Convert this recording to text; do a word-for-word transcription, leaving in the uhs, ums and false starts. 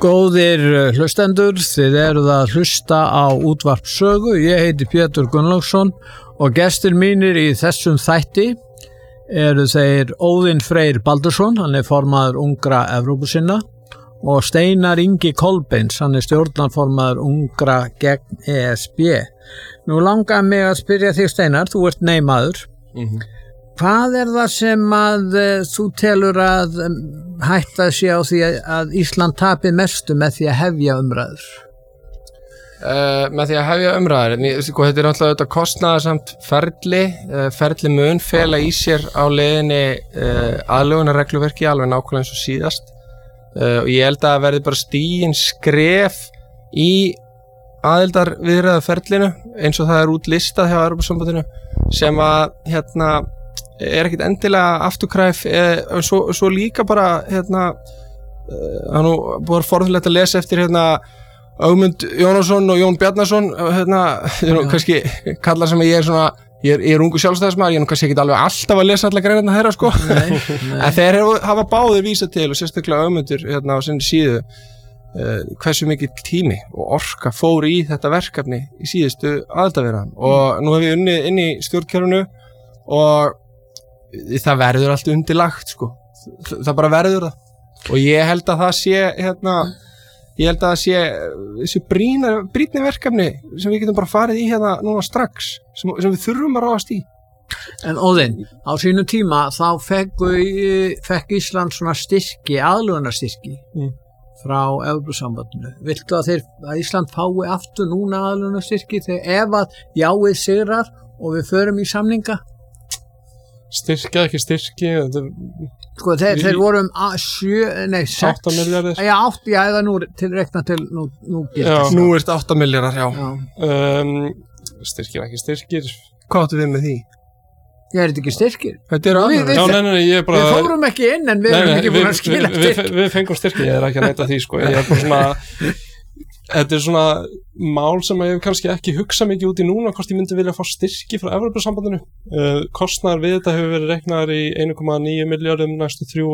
Góðir hlustendur, þið eruð að hlusta á útvarp sögu. Ég heiti Pétur Gunnlaugsson og gestir mínir í þessum þætti eru þeir Óðinn Freyr Baldursson, hann er formaður ungra Evrópusinna, og Steinar Ingi Kolbeins, hann er stjórnarformaður ungra gegn E S B. Nú langar mig að spyrja þig, Steinar, þú ert neymaður. Mm-hmm. Hvað er það sem að uh, þú telur að um, hætta sé á því að, að Ísland tapi mestu með því að hefja umræður? Uh, með því að hefja umræður, sko, þetta er náttúrulega þetta kostnaðarsamt ferli, uh, ferli mun fela í sér á leiðinni uh, aðlögunarregluverki alveg nákvæmlega eins og síðast uh, og ég held að það verði bara stigin skref í aðildarviðræðuferlinu eins og það er útlistað hjá Evrópusambandinu sem að hérna er ekkert endilega afturkræf eða svo, svo líka bara hérna hann nú búið forðulegt að lesa eftir hérna Ögmund Jónasson og Jón Bjarnason hérna, hérna kannski kallar sem ég er svona ég er, ég er ungu sjálfstæðismaður, ég er nú kannski ekki alveg alltaf að lesa alla greinarnar þeirra sko nei, nei. En þeir hafa báðir vísað til og sérstaklega Ögmundur hérna á sinni síðu uh, hversu mikið tími og orka fór í þetta verkefni í síðustu aðildarviðræðum mm. og nú hef ég unnið inn í stjórnkerfinu og það verður allt undirlagt sko, það bara verður það og ég held að það sé hérna, ég held að það sé þessi brýna, brýnni verkefni sem við getum bara farið í hérna núna strax sem, sem við þurfum að ráðast í. En Óðinn, á sínu tíma þá fekk, fekk Ísland svona styrki, aðlögunarstyrki mm. frá Evrópusambandinu. Viltu að, þeir, að Ísland fái aftur núna aðlögunarstyrki þegar ef að jáið sigrar og við förum í samninga? Styrkja, ekki styrki sko þeir, þeir voru um sjö, nei sex átta milljarðir já, átt, já, eða nú til rekna til nú, nú, já, nú er þetta átta milljarðar, já, já. Um, styrkir, ekki styrkir hvað áttu við með því? Ég er þetta ekki styrkir þetta eru við, við, já, nei, nei, ég bara, við fórum ekki inn en við nei, erum ekki búin að skila við, við, við, við fengum styrki, ég er ekki að neita því sko. Ég er bara svona þetta er svona mál sem ég hef kannski ekki hugsað mikið út í núna hvort ég myndi vilja fá styrki frá Evrópusambandinu uh, kostnaðar við þetta hefur verið reiknaðar í einn komma níu milljörðum næstu þrjú